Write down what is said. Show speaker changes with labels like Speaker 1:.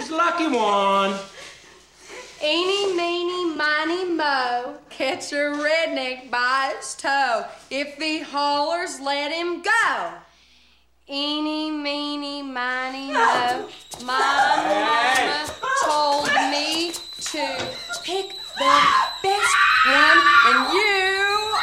Speaker 1: He's lucky one.
Speaker 2: Eeny, meeny, miny, mo, catch a redneck by his toe. If he hollers, let him go. Eeny, meeny, miny, mo, my